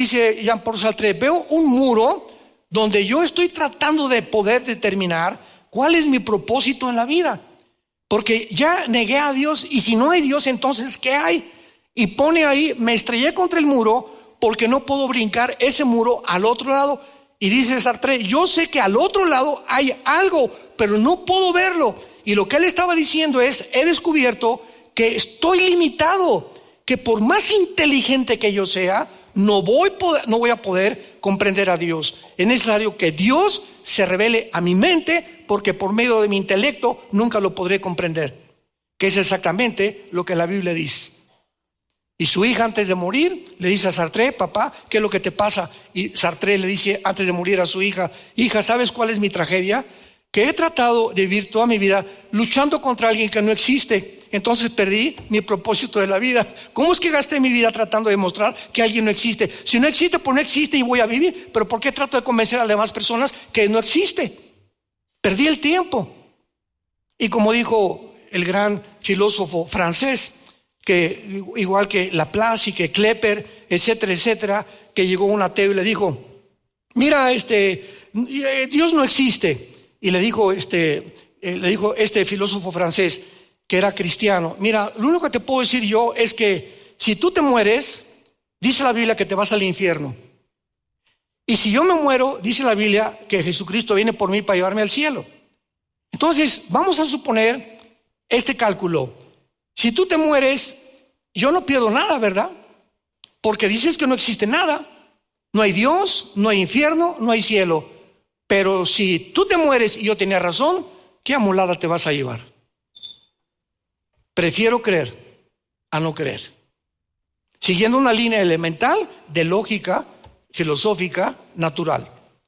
dice Jean-Paul Sartre, veo un muro donde yo estoy tratando de poder determinar cuál es mi propósito en la vida. Porque ya negué a Dios, y si no hay Dios, entonces ¿qué hay? Y pone ahí, me estrellé contra el muro porque no puedo brincar ese muro al otro lado. Y dice Sartre, yo sé que al otro lado hay algo, pero no puedo verlo. Y lo que él estaba diciendo es, he descubierto que estoy limitado, que por más inteligente que yo sea, no voy a poder comprender a Dios. Es necesario que Dios se revele a mi mente, porque por medio de mi intelecto nunca lo podré comprender, que es exactamente lo que la Biblia dice. Y su hija, antes de morir, le dice a Sartre, papá, ¿qué es lo que te pasa? Y Sartre le dice antes de morir a su hija, hija, ¿sabes cuál es mi tragedia? Que he tratado de vivir toda mi vida luchando contra alguien que no existe. Entonces perdí mi propósito de la vida. ¿Cómo es que gasté mi vida tratando de demostrar que alguien no existe? Si no existe, pues no existe y voy a vivir. Pero ¿por qué trato de convencer a las demás personas que no existe? Perdí el tiempo. Y como dijo el gran filósofo francés, que igual que Laplace y que Kepler, etcétera, etcétera, que llegó un ateo y le dijo, mira, Dios no existe. Y le dijo este filósofo francés, que era cristiano, mira, lo único que te puedo decir yo es que si tú te mueres, dice la Biblia que te vas al infierno. Y si yo me muero, dice la Biblia que Jesucristo viene por mí para llevarme al cielo. Entonces, vamos a suponer este cálculo. Si tú te mueres, yo no pierdo nada, ¿verdad? Porque dices que no existe nada. No hay Dios, no hay infierno, no hay cielo. Pero si tú te mueres y yo tenía razón, ¿qué amolada te vas a llevar? Prefiero creer a no creer. Siguiendo una línea elemental de lógica filosófica natural.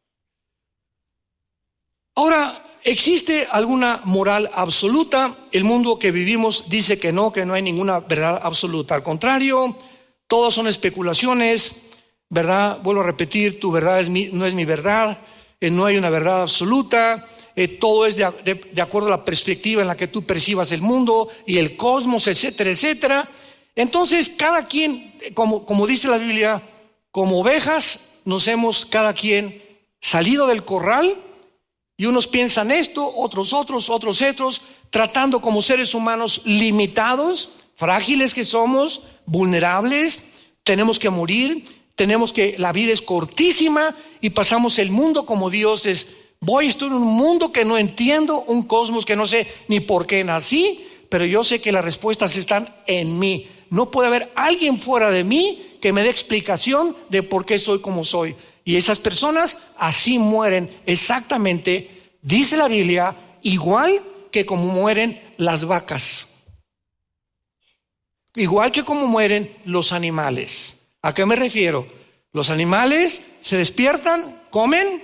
Ahora, ¿existe alguna moral absoluta? El mundo que vivimos dice que no hay ninguna verdad absoluta. Al contrario, todas son especulaciones, ¿verdad? Vuelvo a repetir, tu verdad no es mi verdad, no hay una verdad absoluta, todo es de acuerdo a la perspectiva en la que tú percibas el mundo y el cosmos, etcétera, etcétera. Entonces, cada quien, como dice la Biblia, como ovejas nos hemos cada quien salido del corral. Y unos piensan esto, otros, tratando como seres humanos limitados, frágiles que somos, vulnerables, tenemos que morir, la vida es cortísima y pasamos el mundo como dioses. Estoy en un mundo que no entiendo, un cosmos que no sé ni por qué nací, pero yo sé que las respuestas están en mí. No puede haber alguien fuera de mí que me dé explicación de por qué soy como soy. Y esas personas así mueren exactamente, dice la Biblia, igual que como mueren las vacas. Igual que como mueren los animales. ¿A qué me refiero? Los animales se despiertan, comen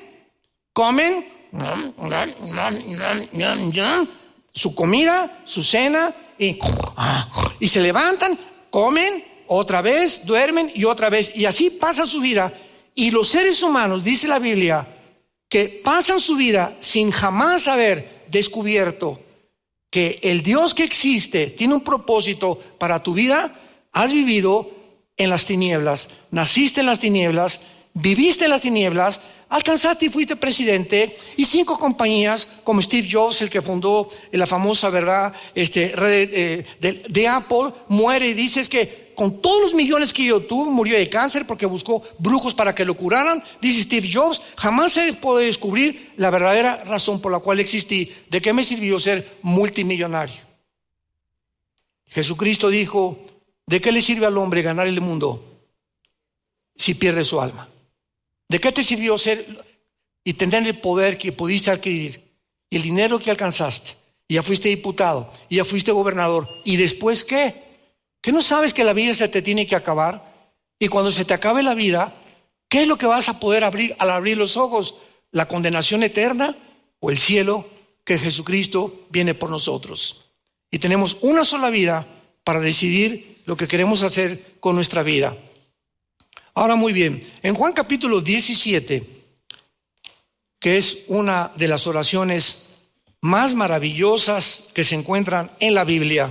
su comida, su cena, y se levantan, comen, otra vez, duermen y otra vez. Y así pasa su vida. Y los seres humanos, dice la Biblia, que pasan su vida sin jamás haber descubierto que el Dios que existe tiene un propósito para tu vida. Has vivido en las tinieblas, naciste en las tinieblas, viviste en las tinieblas, alcanzaste y fuiste presidente, y 5 compañías como Steve Jobs, el que fundó la famosa verdad red de Apple, muere y dices que con todos los millones que yo tuve, murió de cáncer porque buscó brujos para que lo curaran. Dice Steve Jobs, jamás se puede descubrir la verdadera razón por la cual existí. ¿De qué me sirvió ser multimillonario? Jesucristo dijo, ¿de qué le sirve al hombre ganar el mundo si pierde su alma? ¿De qué te sirvió ser y tener el poder que pudiste adquirir y el dinero que alcanzaste? Y ya fuiste diputado, y ya fuiste gobernador. ¿Y después qué? ¿Qué no sabes que la vida se te tiene que acabar? Y cuando se te acabe la vida, ¿qué es lo que vas a poder abrir al abrir los ojos? ¿La condenación eterna o el cielo que Jesucristo viene por nosotros? Y tenemos una sola vida para decidir lo que queremos hacer con nuestra vida. Ahora muy bien, en Juan capítulo 17, que es una de las oraciones más maravillosas que se encuentran en la Biblia,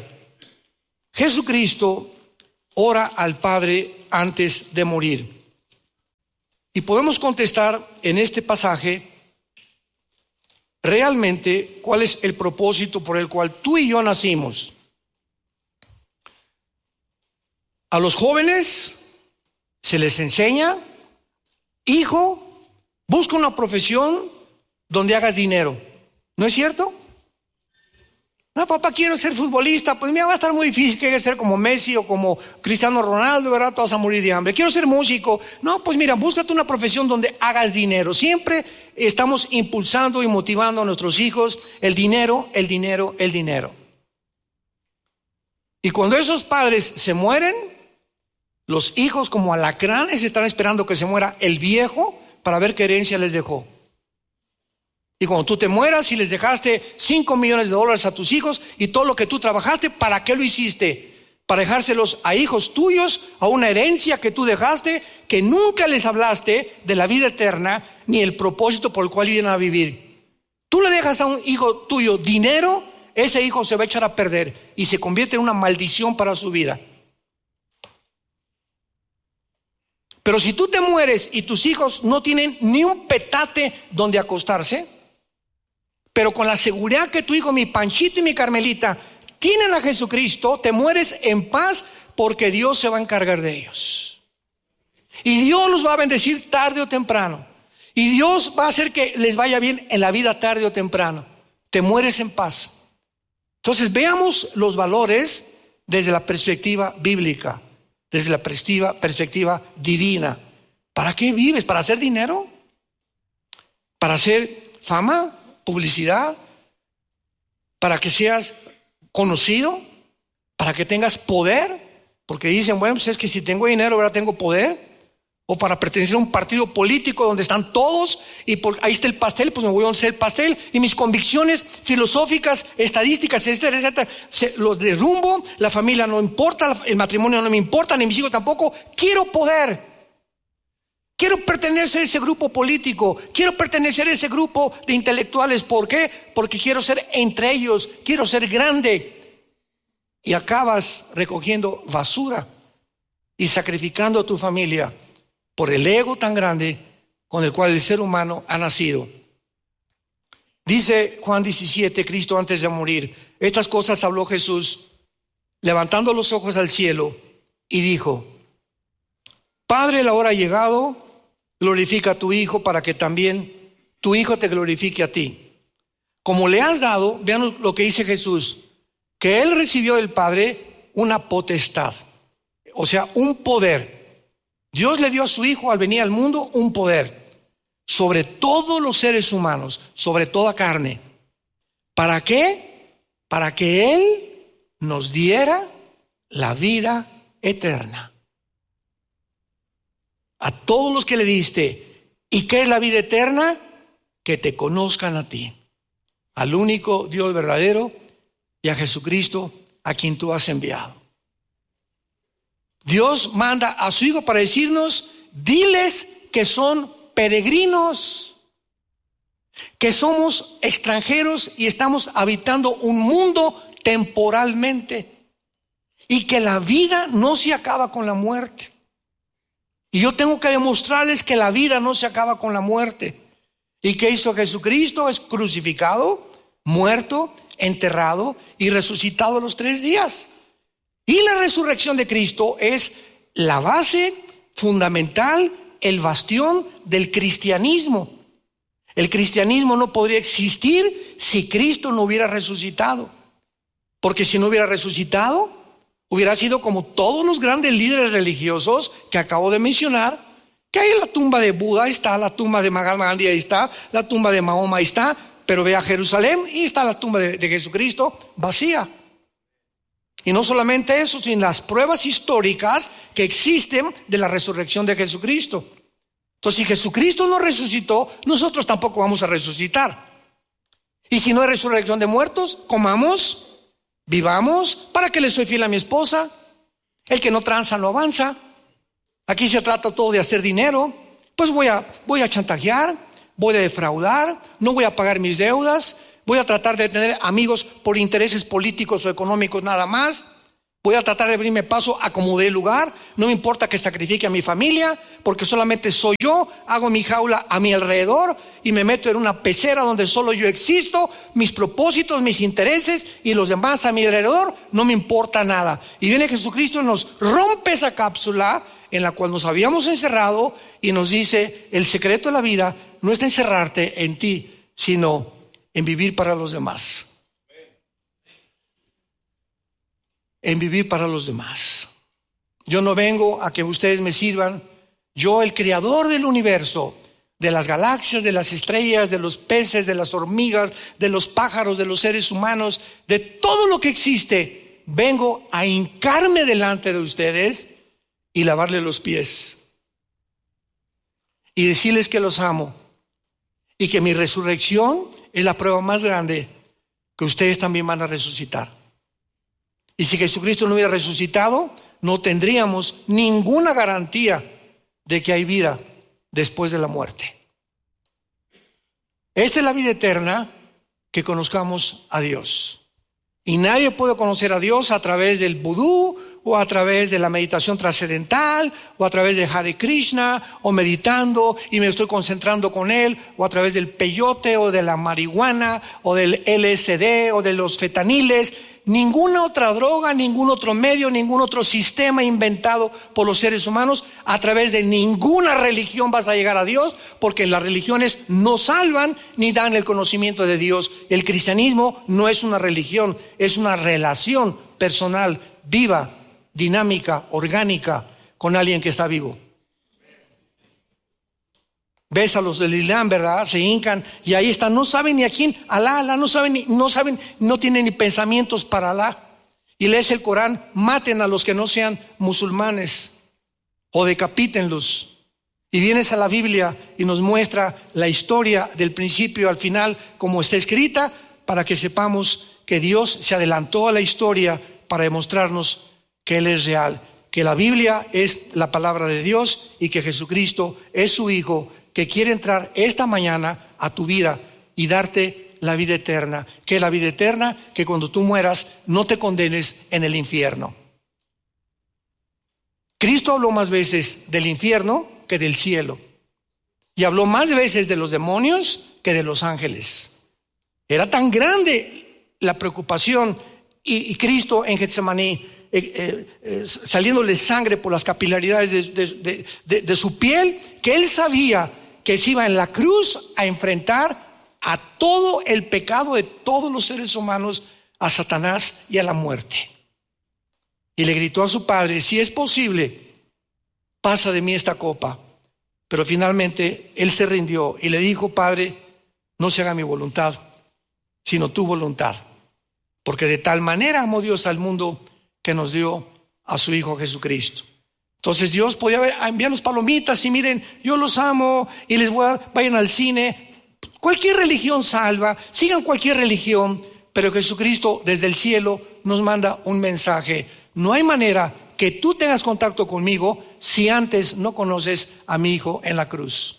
Jesucristo ora al Padre antes de morir. Y podemos contestar en este pasaje realmente cuál es el propósito por el cual tú y yo nacimos. A los jóvenes se les enseña: hijo, busca una profesión donde hagas dinero. ¿No es cierto? No, papá, quiero ser futbolista. Pues mira, va a estar muy difícil, que ser como Messi o como Cristiano Ronaldo, ¿verdad? Tú vas a morir de hambre. Quiero ser músico. No, pues mira, búscate una profesión donde hagas dinero. Siempre estamos impulsando y motivando a nuestros hijos el dinero, el dinero, el dinero. Y cuando esos padres se mueren, los hijos como alacranes están esperando que se muera el viejo para ver qué herencia les dejó. Y cuando tú te mueras y les dejaste $5 millones a tus hijos y todo lo que tú trabajaste, ¿para qué lo hiciste? Para dejárselos a hijos tuyos, a una herencia que tú dejaste, que nunca les hablaste de la vida eterna ni el propósito por el cual iban a vivir. Tú le dejas a un hijo tuyo dinero, ese hijo se va a echar a perder y se convierte en una maldición para su vida. Pero si tú te mueres y tus hijos no tienen ni un petate donde acostarse, pero con la seguridad que tu hijo, mi Panchito y mi Carmelita, tienen a Jesucristo, te mueres en paz porque Dios se va a encargar de ellos. Y Dios los va a bendecir tarde o temprano. Y Dios va a hacer que les vaya bien en la vida tarde o temprano. Te mueres en paz. Entonces veamos los valores desde la perspectiva bíblica, desde la perspectiva divina. ¿Para qué vives? ¿Para hacer dinero? ¿Para hacer fama? ¿Publicidad? ¿Para que seas conocido? ¿Para que tengas poder? Porque dicen, bueno, pues es que si tengo dinero, ahora tengo poder. O para pertenecer a un partido político donde están todos y ahí está el pastel, pues me voy a hacer el pastel. Y mis convicciones filosóficas, estadísticas, etcétera, etcétera, los derrumbo. La familia no importa, el matrimonio no me importa, ni mis hijos tampoco. Quiero poder. Quiero pertenecer a ese grupo político, quiero pertenecer a ese grupo de intelectuales. ¿Por qué? Porque quiero ser entre ellos, quiero ser grande. Y acabas recogiendo basura y sacrificando a tu familia por el ego tan grande con el cual el ser humano ha nacido. Dice Juan 17, Cristo antes de morir, estas cosas habló Jesús, levantando los ojos al cielo, y dijo: Padre, la hora ha llegado. Glorifica a tu Hijo para que también tu Hijo te glorifique a ti. Como le has dado, vean lo que dice Jesús, que Él recibió del Padre una potestad, o sea, un poder. Dios le dio a su Hijo al venir al mundo un poder sobre todos los seres humanos, sobre toda carne. ¿Para qué? Para que Él nos diera la vida eterna. A todos los que le diste. ¿Y qué es la vida eterna? Que te conozcan a ti, al único Dios verdadero, y a Jesucristo a quien tú has enviado. Dios manda a su Hijo para decirnos: diles que son peregrinos, que somos extranjeros y estamos habitando un mundo temporalmente, y que la vida no se acaba con la muerte. Y yo tengo que demostrarles que la vida no se acaba con la muerte. ¿Y qué hizo Jesucristo? Es crucificado, muerto, enterrado y resucitado a los 3 días. Y la resurrección de Cristo es la base fundamental, el bastión del cristianismo. El cristianismo no podría existir si Cristo no hubiera resucitado. Porque si no hubiera resucitado, hubiera sido como todos los grandes líderes religiosos que acabo de mencionar, que ahí la tumba de Buda, ahí está la tumba de Mahatma Gandhi, ahí está la tumba de Mahoma, ahí está, pero ve a Jerusalén y está la tumba de Jesucristo vacía. Y no solamente eso, sino las pruebas históricas que existen de la resurrección de Jesucristo. Entonces, si Jesucristo no resucitó, nosotros tampoco vamos a resucitar. Y si no hay resurrección de muertos, comamos, vivamos. ¿Para qué le soy fiel a mi esposa? El que no tranza no avanza. Aquí se trata todo de hacer dinero. Pues voy a chantajear, voy a defraudar, no voy a pagar mis deudas, voy a tratar de tener amigos por intereses políticos o económicos nada más. Voy a tratar de abrirme paso a como dé lugar. No me importa que sacrifique a mi familia, porque solamente soy yo. Hago mi jaula a mi alrededor y me meto en una pecera donde solo yo existo. Mis propósitos, mis intereses y los demás a mi alrededor, no me importa nada. Y viene Jesucristo y nos rompe esa cápsula en la cual nos habíamos encerrado y nos dice: el secreto de la vida no está encerrarte en ti, sino en vivir para los demás. En vivir para los demás. Yo no vengo a que ustedes me sirvan. Yo, el creador del universo, de las galaxias, de las estrellas, de los peces, de las hormigas, de los pájaros, de los seres humanos, de todo lo que existe, vengo a hincarme delante de ustedes y lavarle los pies y decirles que los amo y que mi resurrección es la prueba más grande que ustedes también van a resucitar. Y si Jesucristo no hubiera resucitado, no tendríamos ninguna garantía de que hay vida después de la muerte. Esta es la vida eterna, que conozcamos a Dios. Y nadie puede conocer a Dios a través del vudú, o a través de la meditación trascendental, o a través de Hare Krishna, o meditando y me estoy concentrando con Él, o a través del peyote, o de la marihuana, o del LSD, o de los fetaniles. Ninguna otra droga, ningún otro medio, ningún otro sistema inventado por los seres humanos, a través de ninguna religión vas a llegar a Dios, porque las religiones no salvan ni dan el conocimiento de Dios. El cristianismo no es una religión, es una relación personal, viva, dinámica, orgánica, con alguien que está vivo. Ves a los del Islam, ¿verdad? Se hincan y ahí están, no saben ni a quién, Alá, no saben, no tienen ni pensamientos para Alá. Y lees el Corán: maten a los que no sean musulmanes o decapítenlos. Y vienes a la Biblia y nos muestra la historia del principio al final como está escrita, para que sepamos que Dios se adelantó a la historia para demostrarnos que Él es real, que la Biblia es la palabra de Dios y que Jesucristo es su Hijo, que quiere entrar esta mañana a tu vida y darte la vida eterna. ¿Qué es la vida eterna? Que cuando tú mueras no te condenes en el infierno. Cristo habló más veces del infierno que del cielo, y habló más veces de los demonios que de los ángeles. Era tan grande la preocupación, y Cristo en Getsemaní, saliéndole sangre por las capilaridades de su piel, que Él sabía que se iba en la cruz a enfrentar a todo el pecado de todos los seres humanos, a Satanás y a la muerte. Y le gritó a su Padre: si es posible, pasa de mí esta copa. Pero finalmente Él se rindió y le dijo: Padre, no se haga mi voluntad, sino tu voluntad. Porque de tal manera amó Dios al mundo que nos dio a su Hijo Jesucristo. Entonces Dios podía enviarnos palomitas y miren, yo los amo y les voy a dar, vayan al cine. Cualquier religión salva, sigan cualquier religión, pero Jesucristo desde el cielo nos manda un mensaje: no hay manera que tú tengas contacto conmigo si antes no conoces a mi Hijo en la cruz.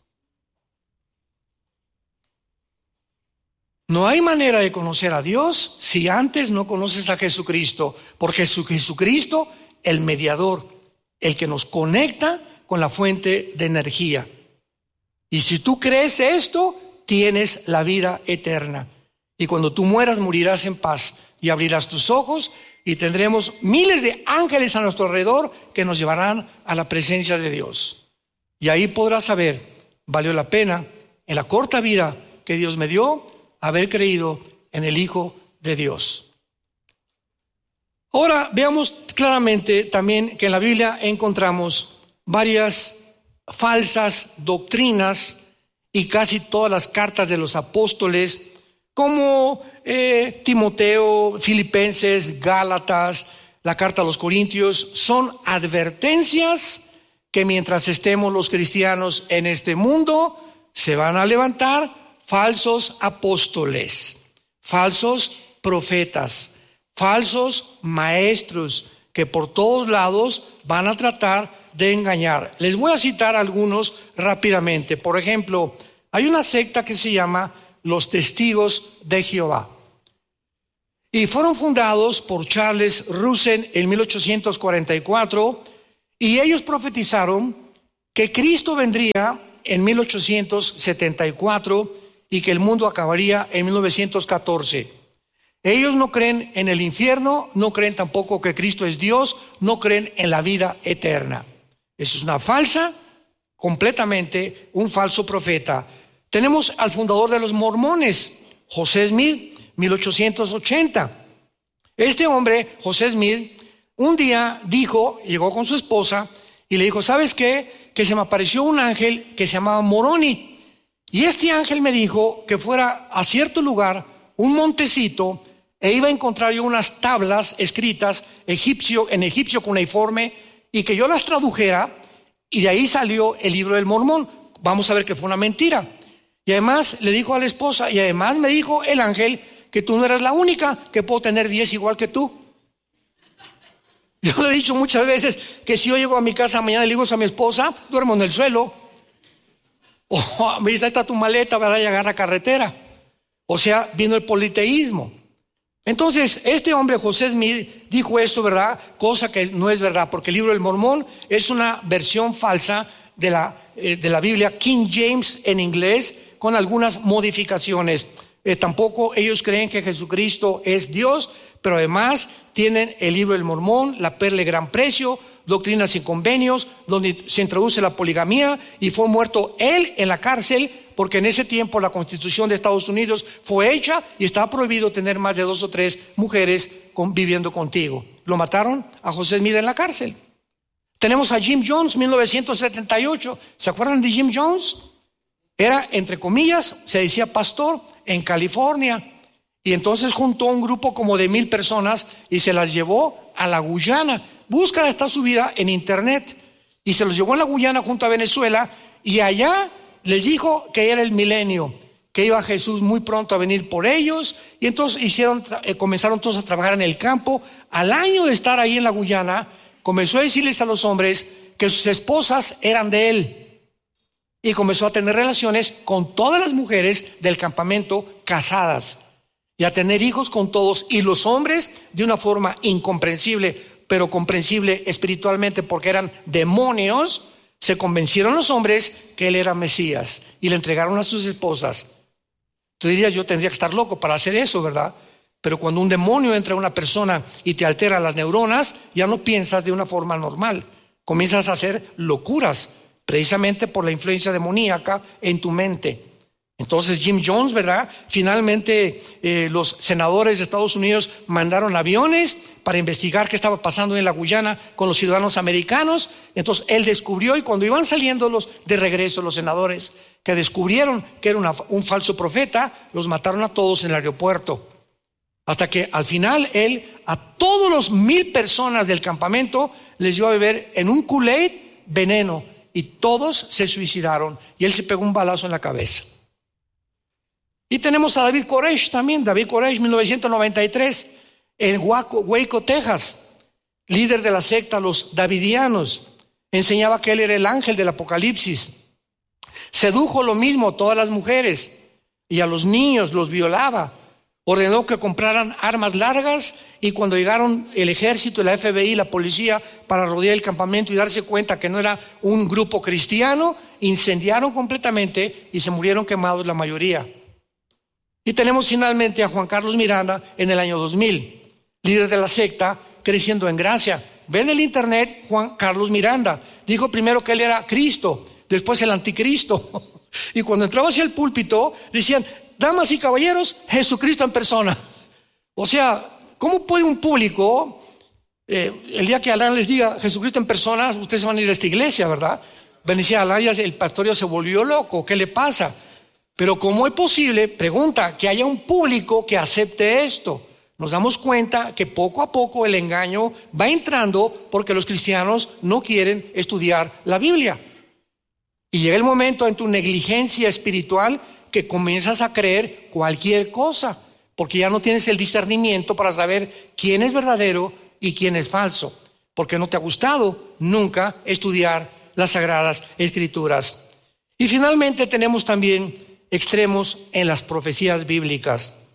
No hay manera de conocer a Dios si antes no conoces a Jesucristo, porque Jesucristo, el mediador, el que nos conecta con la fuente de energía. Y si tú crees esto, tienes la vida eterna. Y cuando tú mueras, morirás en paz y abrirás tus ojos y tendremos miles de ángeles a nuestro alrededor que nos llevarán a la presencia de Dios. Y ahí podrás saber, valió la pena en la corta vida que Dios me dio haber creído en el Hijo de Dios. Ahora veamos claramente también que en la Biblia encontramos varias falsas doctrinas, y casi todas las cartas de los apóstoles, como Timoteo, Filipenses, Gálatas, la carta a los Corintios, son advertencias que mientras estemos los cristianos en este mundo, se van a levantar falsos apóstoles, falsos profetas, falsos maestros que por todos lados van a tratar de engañar. Les voy a citar algunos rápidamente. Por ejemplo, hay una secta que se llama los Testigos de Jehová. y fueron fundados por Charles Russell en 1844, y ellos profetizaron que Cristo vendría en 1874 y que el mundo acabaría en 1914. Ellos no creen en el infierno, no creen tampoco que Cristo es Dios, no creen en la vida eterna. Eso es una falsa, completamente un falso profeta. Tenemos al fundador de los mormones, José Smith, 1880. Este hombre, José Smith, un día llegó con su esposa y le dijo, ¿sabes qué? Que se me apareció un ángel que se llamaba Moroni. Y este ángel me dijo que fuera a cierto lugar, un montecito, e iba a encontrar yo unas tablas escritas en egipcio cuneiforme, y que yo las tradujera, y de ahí salió el libro del Mormón. Vamos a ver que fue una mentira. Y además le dijo a la esposa, y además me dijo el ángel que tú no eras la única, que puedo tener 10 igual que tú. Yo le he dicho muchas veces que si yo llego a mi casa mañana y le digo a mi esposa, duermo en el suelo. O me dice, ahí está tu maleta, ¿verdad? Y agarra carretera. O sea, vino el politeísmo. Entonces, este hombre, José Smith, dijo esto, ¿verdad? Cosa que no es verdad, porque el libro del Mormón es una versión falsa de la Biblia King James en inglés, con algunas modificaciones. Tampoco ellos creen que Jesucristo es Dios, pero además tienen el libro del Mormón, la perla de gran precio, doctrinas sin convenios, donde se introduce la poligamía, y fue muerto él en la cárcel, porque en ese tiempo la Constitución de Estados Unidos fue hecha y estaba prohibido tener más de 2 o 3 mujeres viviendo contigo. Lo mataron a José Smith en la cárcel. Tenemos a Jim Jones, 1978. ¿Se acuerdan de Jim Jones? Era, entre comillas, se decía pastor en California. Y entonces juntó un grupo como de 1,000 personas y se las llevó a la Guyana. Búscala, está subida en internet. Y se los llevó a la Guyana junto a Venezuela, y allá les dijo que era el milenio, que iba Jesús muy pronto a venir por ellos. Y entonces comenzaron todos a trabajar en el campo. Al año de estar ahí en la Guyana, comenzó a decirles a los hombres que sus esposas eran de él, y comenzó a tener relaciones con todas las mujeres del campamento casadas, y a tener hijos con todos. Y los hombres, de una forma incomprensible, pero comprensible espiritualmente porque eran demonios, se convencieron los hombres que él era Mesías y le entregaron a sus esposas. Tú dirías, yo tendría que estar loco para hacer eso, ¿verdad? Pero cuando un demonio entra a una persona y te altera las neuronas, ya no piensas de una forma normal. Comienzas a hacer locuras, precisamente por la influencia demoníaca en tu mente. Entonces Jim Jones, ¿verdad? Finalmente los senadores de Estados Unidos mandaron aviones para investigar qué estaba pasando en la Guyana con los ciudadanos americanos. Entonces él descubrió, y cuando iban saliendo de regreso los senadores que descubrieron que era un falso profeta, los mataron a todos en el aeropuerto. Hasta que al final él a todos los 1,000 personas del campamento les dio a beber en un Kool-Aid veneno, y todos se suicidaron, y él se pegó un balazo en la cabeza. Y tenemos a David Koresh también, David Koresh, 1993, en Waco, Texas, líder de la secta los Davidianos. Enseñaba que él era el ángel del Apocalipsis. Sedujo lo mismo a todas las mujeres y a los niños los violaba. Ordenó que compraran armas largas, y cuando llegaron el ejército, la FBI, la policía, para rodear el campamento y darse cuenta que no era un grupo cristiano, incendiaron completamente y se murieron quemados la mayoría. Y tenemos finalmente a Juan Carlos Miranda en el año 2000, líder de la secta Creciendo en Gracia. Ven el internet, Juan Carlos Miranda dijo primero que él era Cristo, después el anticristo. Y cuando entraba hacia el púlpito decían, damas y caballeros, Jesucristo en persona. O sea, ¿cómo puede un público, el día que Alán les diga Jesucristo en persona, ustedes se van a ir a esta iglesia, ¿verdad? Venía Alán, el pastor ya se volvió loco, ¿qué le pasa? Pero ¿cómo es posible, pregunta, que haya un público que acepte esto? Nos damos cuenta que poco a poco el engaño va entrando porque los cristianos no quieren estudiar la Biblia. Y llega el momento en tu negligencia espiritual que comienzas a creer cualquier cosa, porque ya no tienes el discernimiento para saber quién es verdadero y quién es falso, porque no te ha gustado nunca estudiar las Sagradas Escrituras. Y finalmente tenemos también extremos en las profecías bíblicas.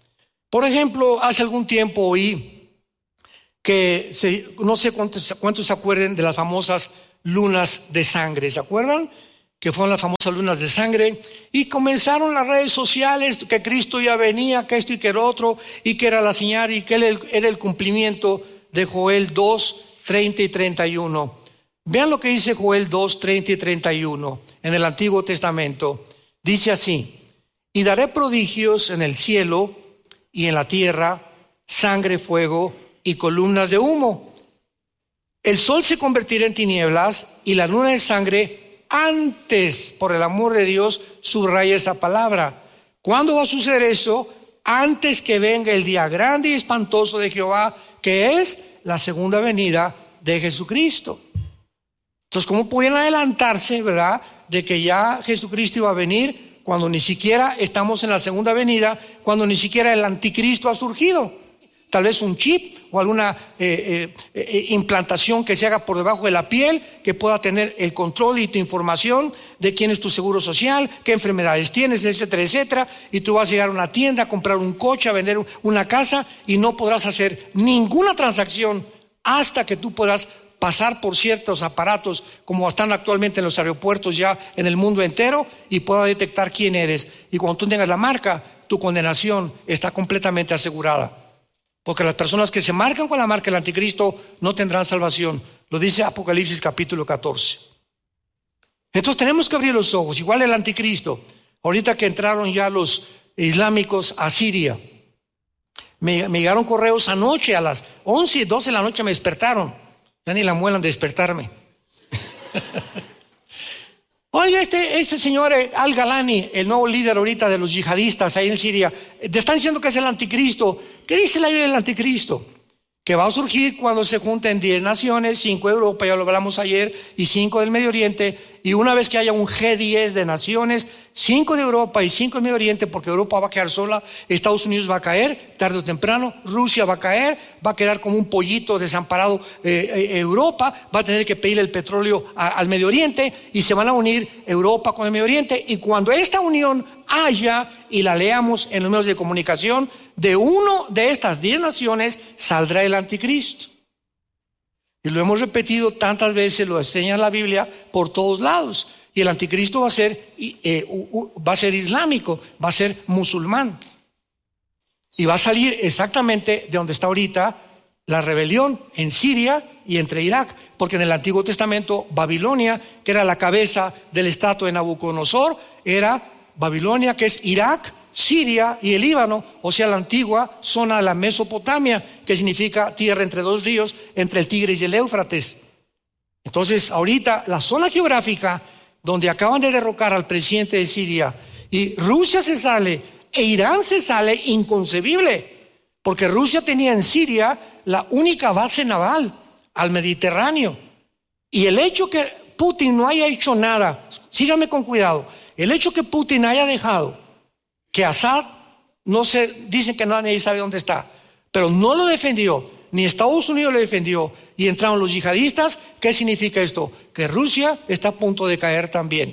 Por ejemplo, hace algún tiempo oí que, no sé cuántos se acuerden de las famosas lunas de sangre. ¿Se acuerdan? Que fueron las famosas lunas de sangre, y comenzaron las redes sociales, que Cristo ya venía, que esto y que el otro, y que era la señal, y que era el cumplimiento de Joel 2, 30 y 31. Vean lo que dice Joel 2, 30 y 31 en el Antiguo Testamento. Dice así: y daré prodigios en el cielo y en la tierra, sangre, fuego y columnas de humo. El sol se convertirá en tinieblas y la luna de sangre antes, por el amor de Dios, subraya esa palabra. ¿Cuándo va a suceder eso? Antes que venga el día grande y espantoso de Jehová, que es la segunda venida de Jesucristo. Entonces, ¿cómo pueden adelantarse, verdad, de que ya Jesucristo iba a venir cuando ni siquiera estamos en la segunda venida, cuando ni siquiera el anticristo ha surgido? Tal vez un chip o alguna implantación que se haga por debajo de la piel, que pueda tener el control y tu información de quién es tu seguro social, qué enfermedades tienes, etcétera, etcétera. Y tú vas a llegar a una tienda, a comprar un coche, a vender una casa, y no podrás hacer ninguna transacción hasta que tú puedas pasar por ciertos aparatos como están actualmente en los aeropuertos ya en el mundo entero, y pueda detectar quién eres. Y cuando tú tengas la marca, tu condenación está completamente asegurada. Porque las personas que se marcan con la marca del anticristo no tendrán salvación. Lo dice Apocalipsis capítulo 14. Entonces tenemos que abrir los ojos. Igual el anticristo. Ahorita que entraron ya los islámicos a Siria, me llegaron correos anoche a las 11 y 12 de la noche, me despertaron. Ya ni la muelan de despertarme. Oiga, este señor Al-Galani, el nuevo líder ahorita de los yihadistas ahí en Siria, te están diciendo que es el anticristo. ¿Qué dice la Biblia del anticristo? Que va a surgir cuando se junten 10 naciones, 5 de Europa, ya lo hablamos ayer, y 5 del Medio Oriente, y una vez que haya un G10 de naciones, 5 de Europa y 5 del Medio Oriente, porque Europa va a quedar sola, Estados Unidos va a caer, tarde o temprano, Rusia va a caer, va a quedar como un pollito desamparado, Europa va a tener que pedir el petróleo al Medio Oriente, y se van a unir Europa con el Medio Oriente, y cuando esta unión haya, y la leamos en los medios de comunicación, de uno de estas 10 naciones saldrá el anticristo. Y lo hemos repetido tantas veces, lo enseña la Biblia por todos lados. Y el anticristo va a ser islámico, va a ser musulmán. Y va a salir exactamente de donde está ahorita la rebelión en Siria y entre Irak. Porque en el Antiguo Testamento, Babilonia, que era la cabeza del estado de Nabucodonosor, era Babilonia, que es Irak, Siria y el Líbano, o sea, la antigua zona de la Mesopotamia, que significa tierra entre dos ríos, entre el Tigris y el Éufrates. Entonces, ahorita la zona geográfica donde acaban de derrocar al presidente de Siria, y Rusia se sale e Irán se sale, inconcebible, porque Rusia tenía en Siria la única base naval al Mediterráneo. Y el hecho que Putin no haya hecho nada, síganme con cuidado, el hecho que Putin haya dejado que Assad, dicen que nadie sabe dónde está, pero no lo defendió, ni Estados Unidos lo defendió, y entraron los yihadistas. ¿Qué significa esto? Que Rusia está a punto de caer también.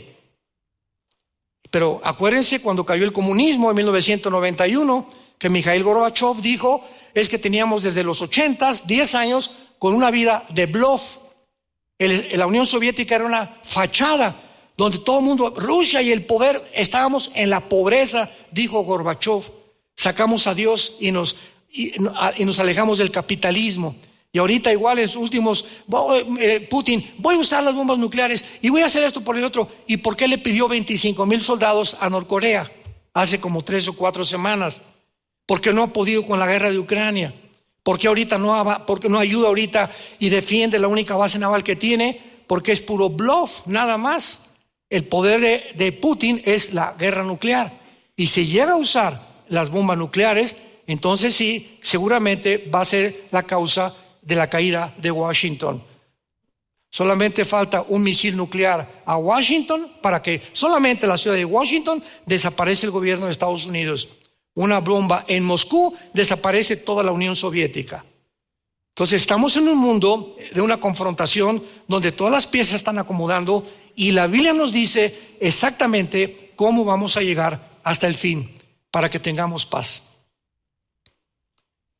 Pero acuérdense cuando cayó el comunismo en 1991, que Mikhail Gorbachev dijo, es que teníamos desde los 80s, 10 años, con una vida de bluff. La Unión Soviética era una fachada, donde todo el mundo, Rusia y el poder, estábamos en la pobreza, dijo Gorbachev. Sacamos a Dios y nos alejamos del capitalismo. Y ahorita igual en sus últimos, Putin, voy a usar las bombas nucleares y voy a hacer esto por el otro. ¿Y por qué le pidió 25,000 soldados a Norcorea hace como 3 o 4 semanas? Porque no ha podido con la guerra de Ucrania. Porque no ayuda ahorita y defiende la única base naval que tiene, porque es puro bluff, nada más. El poder de Putin es la guerra nuclear. Y si llega a usar las bombas nucleares, entonces sí, seguramente va a ser la causa de la caída de Washington. Solamente falta un misil nuclear a Washington para que solamente en la ciudad de Washington desaparece el gobierno de Estados Unidos. Una bomba en Moscú, desaparece toda la Unión Soviética. Entonces estamos en un mundo de una confrontación donde todas las piezas están acomodando, y la Biblia nos dice exactamente cómo vamos a llegar hasta el fin para que tengamos paz.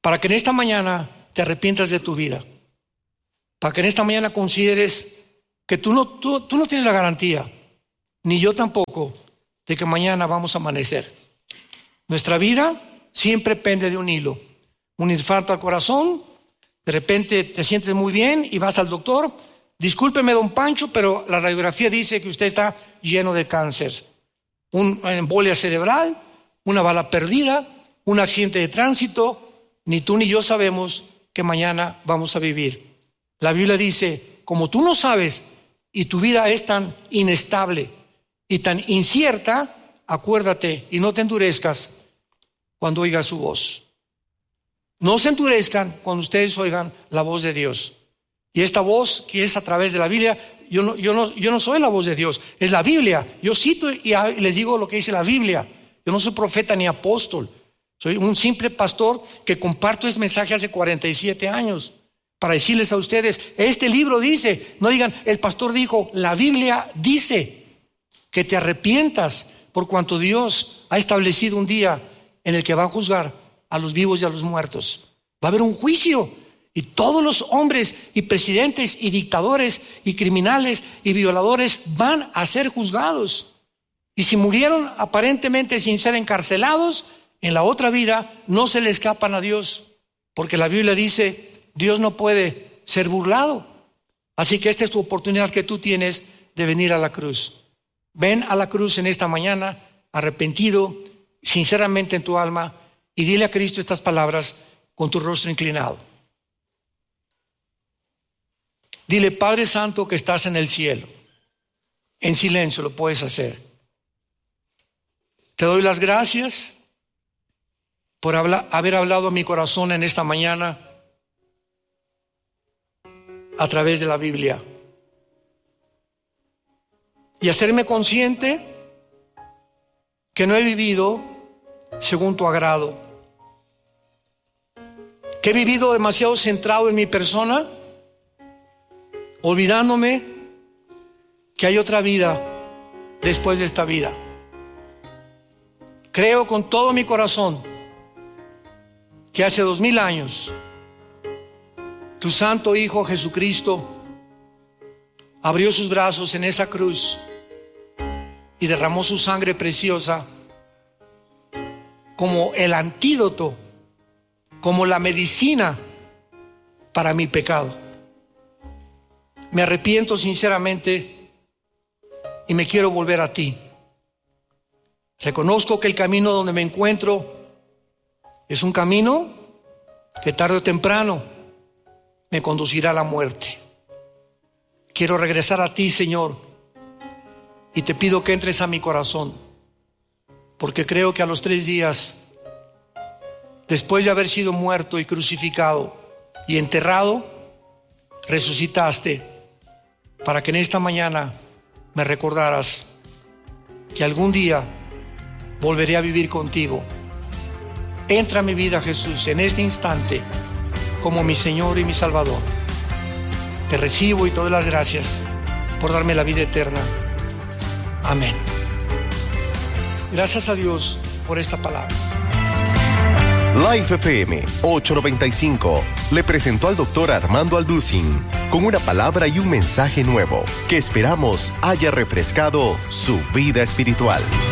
para que en esta mañana te arrepientas de tu vida, para que en esta mañana consideres que tú no tienes la garantía, ni yo tampoco, de que mañana vamos a amanecer. Nuestra vida siempre pende de un hilo. Un infarto al corazón, de repente te sientes muy bien y vas al doctor. Discúlpeme, don Pancho, pero la radiografía dice que usted está lleno de cáncer. Una embolia cerebral, una bala perdida, un accidente de tránsito. Ni tú ni yo sabemos que mañana vamos a vivir. La Biblia dice, como tú no sabes y tu vida es tan inestable y tan incierta, acuérdate y no te endurezcas cuando oigas su voz. No se endurezcan cuando ustedes oigan la voz de Dios. Y esta voz que es a través de la Biblia, yo no soy la voz de Dios, es la Biblia. Yo cito y les digo lo que dice la Biblia. Yo no soy profeta ni apóstol. Soy un simple pastor que comparto este mensaje hace 47 años para decirles a ustedes, este libro dice, no digan, el pastor dijo, la Biblia dice que te arrepientas por cuanto Dios ha establecido un día en el que va a juzgar a los vivos y a los muertos. Va a haber un juicio y todos los hombres y presidentes y dictadores y criminales y violadores van a ser juzgados. Y si murieron aparentemente sin ser encarcelados, en la otra vida no se le escapan a Dios, porque la Biblia dice, Dios no puede ser burlado. Así que esta es tu oportunidad que tú tienes de venir a la cruz. Ven a la cruz en esta mañana, arrepentido, sinceramente en tu alma, y dile a Cristo estas palabras con tu rostro inclinado. Dile, Padre Santo que estás en el cielo. En silencio lo puedes hacer. Te doy las gracias por haber hablado a mi corazón en esta mañana a través de la Biblia. Y hacerme consciente que no he vivido según tu agrado. Que he vivido demasiado centrado en mi persona, olvidándome que hay otra vida después de esta vida. Creo con todo mi corazón que hace 2000 años tu santo Hijo Jesucristo abrió sus brazos en esa cruz y derramó su sangre preciosa como el antídoto, como la medicina para mi pecado. Me arrepiento sinceramente y me quiero volver a ti. Reconozco que el camino donde me encuentro es un camino que tarde o temprano me conducirá a la muerte. Quiero regresar a ti, Señor, y te pido que entres a mi corazón, porque creo que a los 3 días, después de haber sido muerto y crucificado y enterrado, resucitaste para que en esta mañana me recordaras que algún día volveré a vivir contigo. Entra a mi vida, Jesús, en este instante como mi Señor y mi Salvador. Te recibo y te doy las gracias por darme la vida eterna. Amén. Gracias a Dios por esta palabra. Life FM 895 le presentó al doctor Armando Alducin con una palabra y un mensaje nuevo que esperamos haya refrescado su vida espiritual.